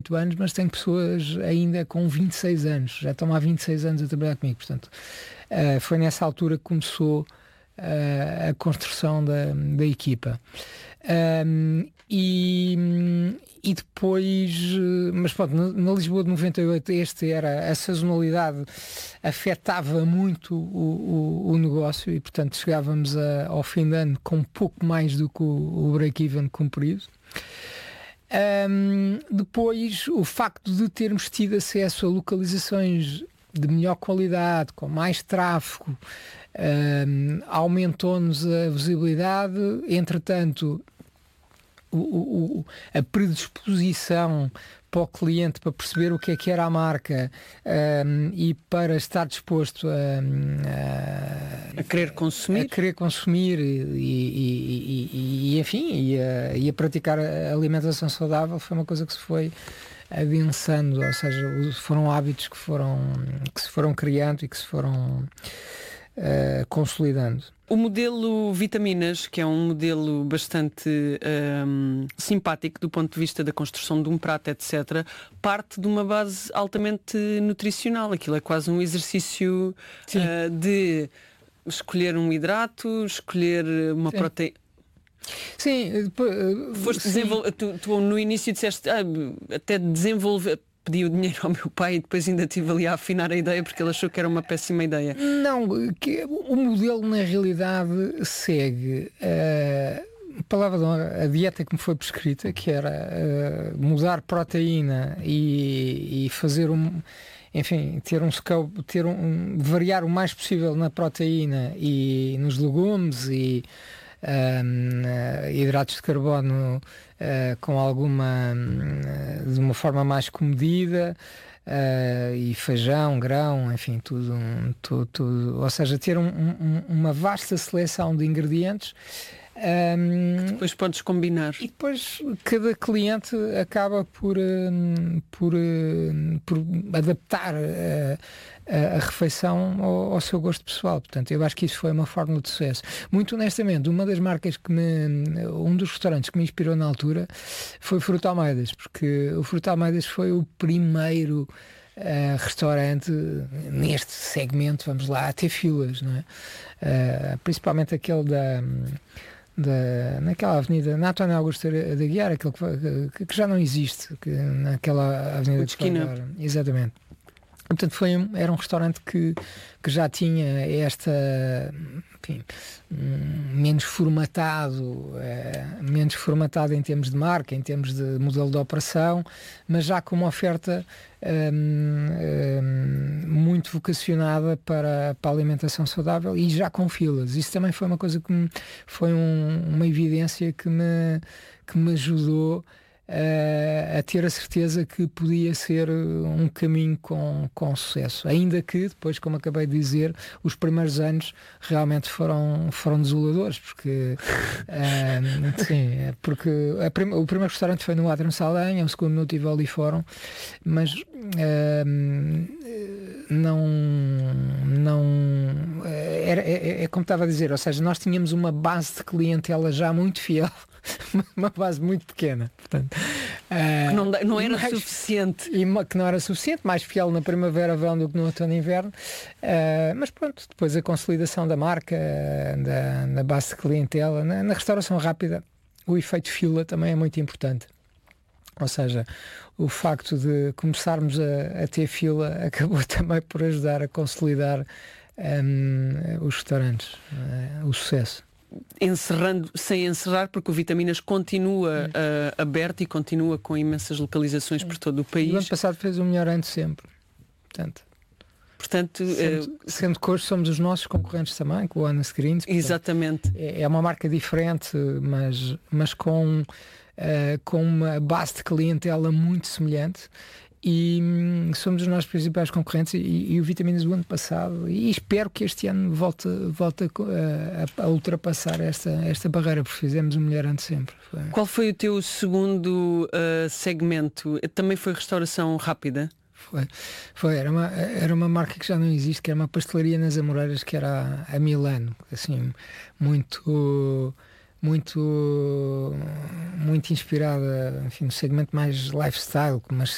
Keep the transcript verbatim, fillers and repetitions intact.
oito anos, mas tenho pessoas ainda com vinte e seis anos, já estão há vinte e seis anos a trabalhar comigo, portanto uh, foi nessa altura que começou uh, a construção da, da equipa. Um, e, e depois, mas pronto, na, na Lisboa de noventa e oito, este era, a sazonalidade afetava muito o, o, o negócio e, portanto, chegávamos a, ao fim de ano com um pouco mais do que o, o break-even cumprido. Um, depois, o facto de termos tido acesso a localizações de melhor qualidade, com mais tráfego, um, aumentou-nos a visibilidade. Entretanto, o, o, a predisposição para o cliente para perceber o que é que era a marca um, e para estar disposto a, a, a querer consumir, a querer consumir e, e, e, e enfim, e a, e a praticar a alimentação saudável foi uma coisa que se foi adensando, ou seja, foram hábitos que foram que se foram criando e que se foram uh, consolidando. O modelo Vitaminas, que é um modelo bastante um, simpático do ponto de vista da construção de um prato, etcétera, parte de uma base altamente nutricional. Aquilo é quase um exercício uh, de escolher um hidrato, escolher uma proteína. Sim, Foste desenvol... tu, tu no início disseste ah, até desenvolver, pedi o dinheiro ao meu pai e depois ainda estive ali a afinar a ideia porque ele achou que era uma péssima ideia. Não, que, o modelo na realidade segue uh, a palavra de honra, a dieta que me foi prescrita, que era uh, mudar proteína e, e fazer um, enfim, ter um scope, ter um, variar o mais possível na proteína e nos legumes e Um, uh, hidratos de carbono uh, com alguma uh, de uma forma mais comedida uh, e feijão, grão, enfim, tudo, tudo, tudo. Ou seja, ter um, um, uma vasta seleção de ingredientes. Um, que depois podes combinar. E depois cada cliente acaba por, uh, por, uh, por adaptar uh, a, a refeição ao, ao seu gosto pessoal. Portanto, eu acho que isso foi uma fórmula de sucesso. Muito honestamente, uma das marcas que me... um dos restaurantes que me inspirou na altura foi Fruto Almeidas, porque o Fruto Almeidas foi o primeiro Uh, restaurante neste segmento, vamos lá, a ter filas, não é? Uh, principalmente aquele da... Da, naquela avenida, na António Augusto de Aguiar, aquele que, que já não existe, que, naquela avenida de esquina. Exatamente. Portanto, foi um, era um restaurante que, que já tinha esta, enfim, um, menos formatado, é, menos formatado em termos de marca, em termos de modelo de operação, mas já com uma oferta um, um, muito vocacionada para, para a alimentação saudável e já com filas. Isso também foi uma coisa que me, foi um, uma evidência que me, que me ajudou Uh, a ter a certeza que podia ser um caminho com, com sucesso, ainda que depois, como acabei de dizer, os primeiros anos realmente foram, foram desoladores, porque uh, sim, porque a prim- o primeiro restaurante foi no Adriano Saldanha, o segundo no Tivoli Fórum, mas uh, não não era, é, é como estava a dizer, ou seja, nós tínhamos uma base de clientela já muito fiel, uma base muito pequena, portanto, uh, que não, não era mais, suficiente e uma, que não era suficiente, mais fiel na primavera, verão do que no outono e inverno, uh, mas pronto, depois a consolidação da marca, uh, da, da base de clientela, na, na restauração rápida o efeito fila também é muito importante, ou seja, o facto de começarmos a, a ter fila acabou também por ajudar a consolidar um, os restaurantes, uh, o sucesso. Encerrando, sem encerrar, porque o Vitaminas continua uh, aberto e continua com imensas localizações por todo o país. O ano passado fez o melhor ano sempre. Portanto, portanto sendo, uh, sendo que hoje somos os nossos concorrentes também, com o Honest Greens. Exatamente. É, é uma marca diferente, mas, mas com, uh, com uma base de clientela muito semelhante. E hum, somos os nossos principais concorrentes e, e o Vitaminas do ano passado, e espero que este ano volte, volte a, a, a ultrapassar esta, esta barreira, porque fizemos o melhor ano de sempre. Foi. Qual foi o teu segundo uh, segmento? Também foi restauração rápida? Foi, foi era, uma, era uma marca que já não existe, que era uma pastelaria nas Amoreiras, que era a, a Milano, assim, muito... muito muito inspirada, enfim, no segmento mais lifestyle, com umas